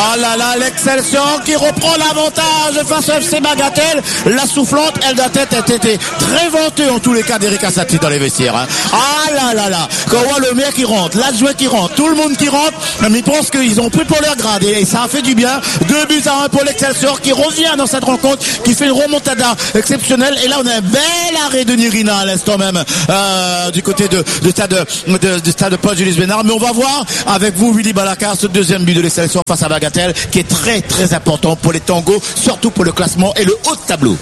Ah là là, l'Excelsior qui reprend l'avantage face au FC Bagatelle. La soufflante, elle doit être été très vantée en tous les cas d'Eric Assati dans les vestiaires. Hein. Ah là là là, quand on voit le maire qui rentre, l'adjoint qui rentre, tout le monde qui rentre, mais ils pensent qu'ils ont pris pour leur grade et ça a fait du bien. 2-1 pour l'Excelsior qui revient dans cette rencontre, qui fait une remontada exceptionnelle. Et là, on a un bel arrêt de Nirina à l'instant même du côté de stade Paul-Julius Bénard. Mais on va voir avec vous, Willy Balaka, ce deuxième but de l'Excelsior face à Bagatelle, qui est très très important pour les tangos, surtout pour le classement et le haut de tableau.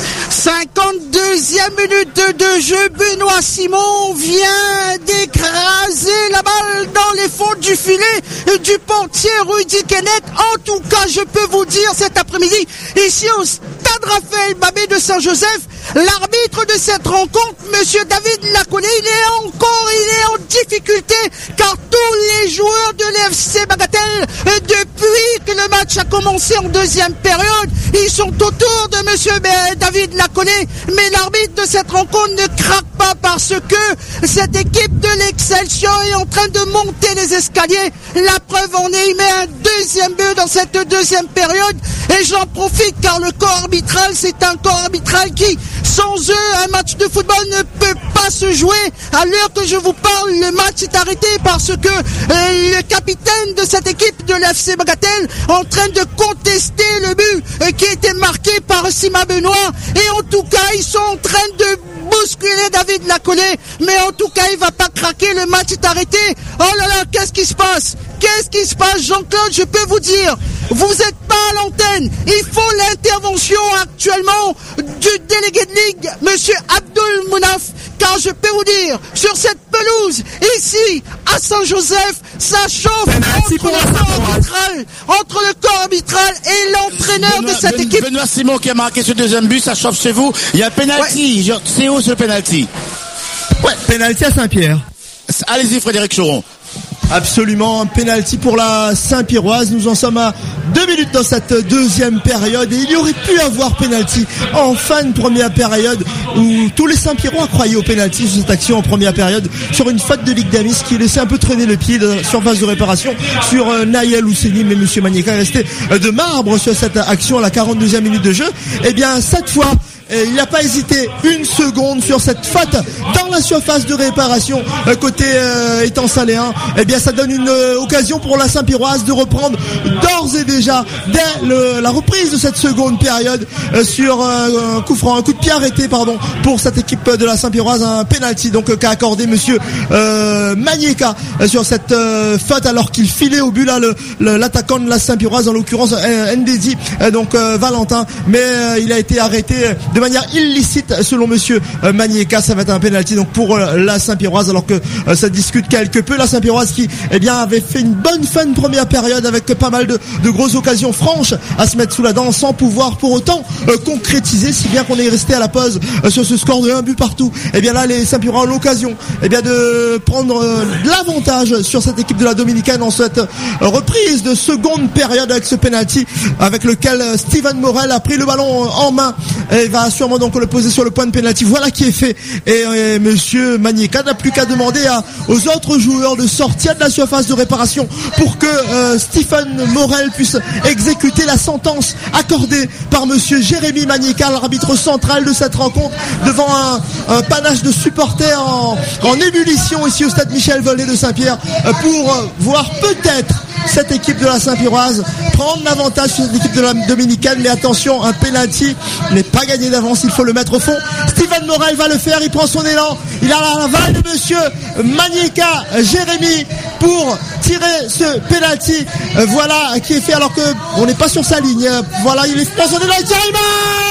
52e minute de jeu, Benoît Simon vient d'écraser la balle dans les fonds du filet du portier Rudy Kenneth. En tout cas, je peux vous dire cet après-midi, ici au stade Raphaël Babé de Saint-Joseph, l'arbitre de cette rencontre, monsieur David Lacolé, il est en difficulté car tous les joueurs de l'FC Bagatelle, depuis que le match a commencé en deuxième période, ils sont autour de monsieur David Lacolé, mais l'arbitre de cette rencontre ne craque pas parce que cette équipe de l'Excelsior est en train de monter les escaliers. La preuve en est, il met un deuxième but dans cette deuxième période et j'en profite car le corps arbitral, c'est un corps arbitral qui, sans eux, un match de football ne peut pas se jouer. À l'heure que je vous parle, le match est arrêté parce que le capitaine de cette équipe de l'FC Bagatelle est en train de contester le but qui a été marqué par Sima Benoît. Et en tout cas, ils sont en train de bousculer David Lacolé, mais en tout cas, il va pas craquer, le match est arrêté. Oh là là, qu'est-ce qui se passe? Qu'est-ce qui se passe, Jean-Claude? Je peux vous dire, vous n'êtes pas à l'antenne. Il faut l'intervention actuellement du délégué de ligue, monsieur Abdul Mounaf, car je peux vous dire, sur cette pelouse, ici, à Saint-Joseph, ça chauffe entre le corps arbitral et l'entraîneur de cette équipe. Benoît Simon qui a marqué ce deuxième but, ça chauffe chez vous. Il y a un penalty. Ouais. C'est où ce penalty? Ouais, penalty à Saint-Pierre. Allez-y, Frédéric Choron. Absolument, un penalty pour la Saint-Pierroise. Nous en sommes à 2 minutes dans cette deuxième période et il y aurait pu avoir penalty en fin de première période où tous les Saint-Pierrois croyaient au penalty sur cette action en première période sur une faute de Ligue d'Amis qui laissait un peu traîner le pied de la surface de réparation sur Naïel Ouseni, mais monsieur Manieka est resté de marbre sur cette action à la 42e minute de jeu. Et bien cette fois, il n'a pas hésité une seconde sur cette faute dans la surface de réparation côté étang saléen. Et bien ça donne une occasion pour la Saint-Pierroise de reprendre d'ores et déjà dès la reprise de cette seconde période sur un coup franc, un coup de pied arrêté pour cette équipe de la Saint-Pierroise, un penalty donc qu'a accordé monsieur Manieka sur cette faute alors qu'il filait au but là l'attaquant de la Saint-Pierroise, en l'occurrence Ndedi Valentin, mais il a été arrêté de manière illicite selon monsieur Manieka. Ça va être un penalty donc pour la Saint-Pierroise alors que ça discute quelque peu. La Saint-Pierroise qui avait fait une bonne fin de première période avec pas mal de grosses occasions franches à se mettre sous la dent sans pouvoir pour autant concrétiser, si bien qu'on est resté à la pause sur ce score de 1 but partout. Et bien là les Saint-Pierrois ont l'occasion de prendre l'avantage sur cette équipe de la Dominicaine en cette reprise de seconde période avec ce penalty avec lequel Steven Morel a pris le ballon en main et va sûrement donc le poser sur le point de pénalty. Voilà qui est fait. Et monsieur Manieka n'a plus qu'à demander aux autres joueurs de sortir de la surface de réparation pour que Stephen Morel puisse exécuter la sentence accordée par monsieur Jérémy Manieka, l'arbitre central de cette rencontre, devant un panache de supporters en ébullition ici au stade Michel Volé de Saint-Pierre pour voir peut-être cette équipe de la Saint-Pierroise prendre l'avantage sur cette équipe de la Dominicaine. Mais attention, un penalty n'est pas gagné d'avance, il faut le mettre au fond. Steven Morel va le faire, il prend son élan, il a la balle de monsieur Manieka, Jérémy, pour tirer ce penalty. Voilà qui est fait alors que on n'est pas sur sa ligne. Voilà, il prend son élan, il tire,